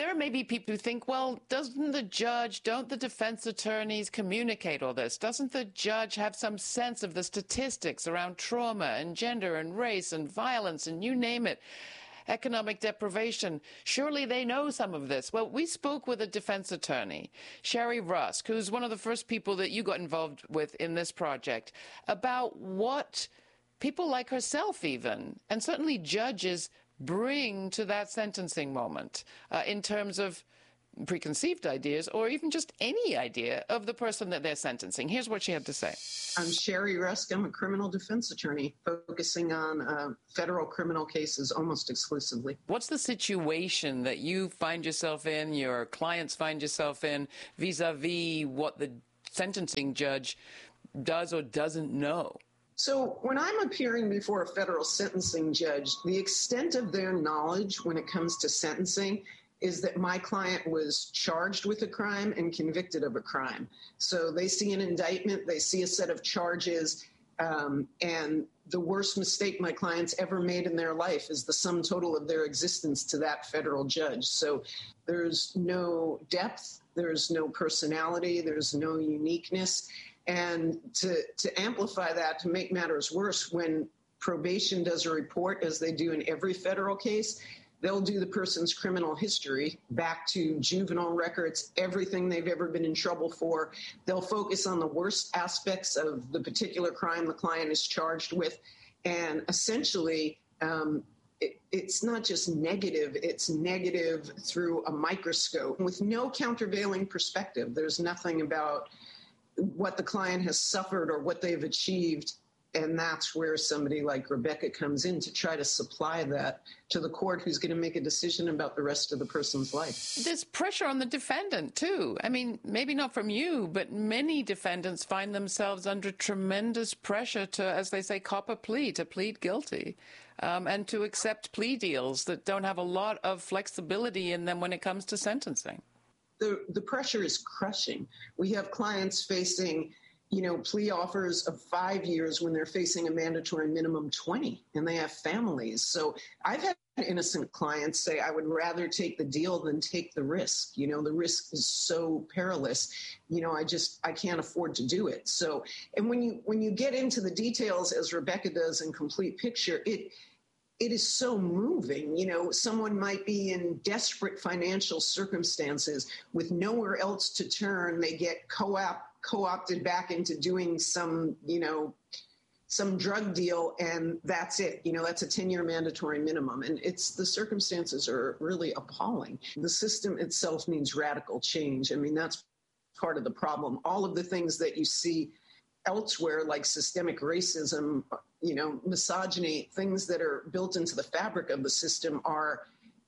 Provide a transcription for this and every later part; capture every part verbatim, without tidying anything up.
there may be people who think, well, doesn't the judge, don't the defense attorneys communicate all this? Doesn't the judge have some sense of the statistics around trauma and gender and race and violence and you name it? Economic deprivation. Surely they know some of this. Well, we spoke with a defense attorney, Sherry Rusk, who's one of the first people that you got involved with in this project, about what people like herself even, and certainly judges, bring to that sentencing moment uh, in terms of preconceived ideas or even just any idea of the person that they're sentencing. Here's what she had to say. I'm Sherry Rusk. I'm a criminal defense attorney focusing on uh, federal criminal cases almost exclusively. What's the situation that you find yourself in, your clients find yourself in, vis-a-vis what the sentencing judge does or doesn't know? So when I'm appearing before a federal sentencing judge, the extent of their knowledge when it comes to sentencing is that my client was charged with a crime and convicted of a crime. So they see an indictment, they see a set of charges, um, and the worst mistake my clients ever made in their life is the sum total of their existence to that federal judge. So there's no depth, there's no personality, there's no uniqueness. And to, to amplify that, to make matters worse, when probation does a report, as they do in every federal case, they'll do the person's criminal history back to juvenile records, everything they've ever been in trouble for. They'll focus on the worst aspects of the particular crime the client is charged with. And essentially, um, it, it's not just negative, it's negative through a microscope with no countervailing perspective. There's nothing about what the client has suffered or what they've achieved. And that's where somebody like Rebecca comes in to try to supply that to the court who's going to make a decision about the rest of the person's life. There's pressure on the defendant, too. I mean, maybe not from you, but many defendants find themselves under tremendous pressure to, as they say, cop a plea, to plead guilty, um, and to accept plea deals that don't have a lot of flexibility in them when it comes to sentencing. The, the pressure is crushing. We have clients facing you know, plea offers of five years when they're facing a mandatory minimum twenty, and they have families. So I've had innocent clients say, I would rather take the deal than take the risk. You know, the risk is so perilous. You know, I just, I can't afford to do it. So, and when you, when you get into the details, as Rebecca does in Complete Picture, it, it is so moving. You know, someone might be in desperate financial circumstances with nowhere else to turn. They get co-op co-opted back into doing some, you know, some drug deal, and that's it. You know, that's a ten-year mandatory minimum. And it's, the circumstances are really appalling. The system itself needs radical change. I mean, that's part of the problem. All of the things that you see elsewhere, like systemic racism, you know, misogyny, things that are built into the fabric of the system are,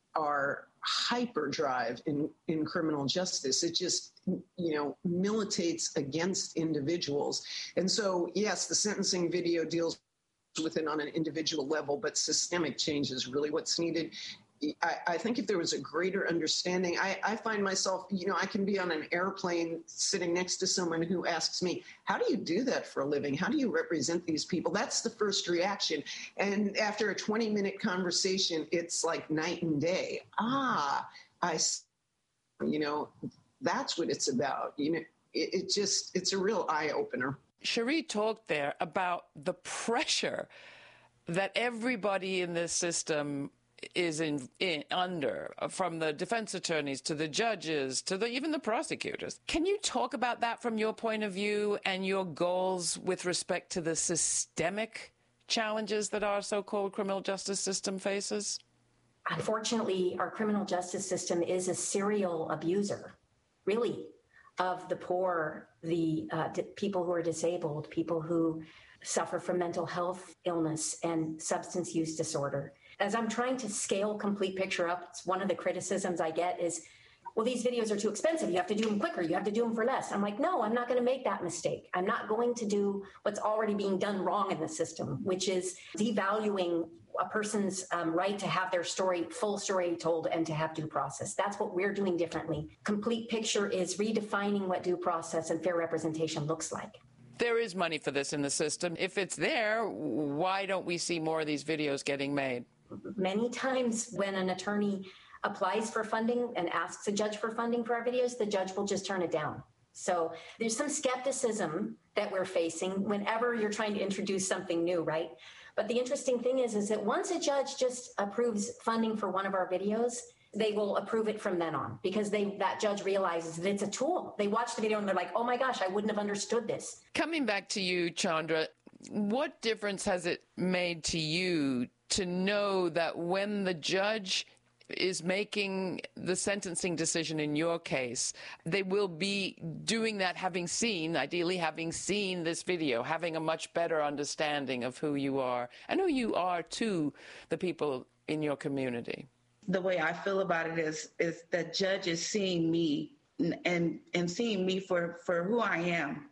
are hyperdrive in, in criminal justice. It just, you know, militates against individuals. And so, yes, the sentencing video deals with it on an individual level, but systemic change is really what's needed. I, I think if there was a greater understanding, I, I find myself, you know, I can be on an airplane sitting next to someone who asks me, how do you do that for a living? How do you represent these people? That's the first reaction. And after a twenty minute conversation, it's like night and day. Ah, I, you know, that's what it's about. You know, it, it just, it's a real eye opener. Cherie talked there about the pressure that everybody in this system is in, in under, from the defense attorneys to the judges to the, even the prosecutors. Can you talk about that from your point of view and your goals with respect to the systemic challenges that our so-called criminal justice system faces? Unfortunately, our criminal justice system is a serial abuser, really, of the poor, the uh, di- people who are disabled, people who suffer from mental health illness and substance use disorder. As I'm trying to scale Complete Picture up, it's one of the criticisms I get is, well, these videos are too expensive. You have to do them quicker. You have to do them for less. I'm like, no, I'm not going to make that mistake. I'm not going to do what's already being done wrong in the system, which is devaluing a person's um, right to have their story, full story told, and to have due process. That's what we're doing differently. Complete Picture is redefining what due process and fair representation looks like. There is money for this in the system. If it's there, why don't we see more of these videos getting made? Many times when an attorney applies for funding and asks a judge for funding for our videos, the judge will just turn it down. So there's some skepticism that we're facing whenever you're trying to introduce something new, right? But the interesting thing is, is that once a judge just approves funding for one of our videos, they will approve it from then on, because they that judge realizes that it's a tool. They watch the video and they're like, oh my gosh, I wouldn't have understood this. Coming back to you, Chandra, what difference has it made to you to know that when the judge is making the sentencing decision in your case, they will be doing that having seen, ideally having seen this video, having a much better understanding of who you are and who you are to the people in your community? The way I feel about it is is that judge is seeing me and and seeing me for, for who I am.